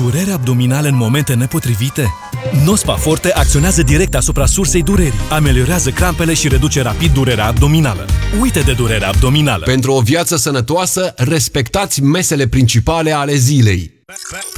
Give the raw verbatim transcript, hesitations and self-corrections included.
Durere abdominală în momente nepotrivite? Nospa Forte acționează direct asupra sursei durerii, ameliorează crampele și reduce rapid durerea abdominală. Uite de durerea abdominală! Pentru o viață sănătoasă, respectați mesele principale ale zilei.